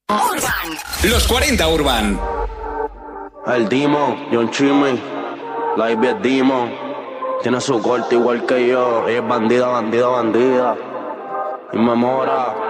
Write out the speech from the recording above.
Los 40 Urban. El Dimo, John Chimmy, la Ivy es Dimo. Tiene su corte igual que yo. Ella es bandida, bandida, bandida. Y me mora.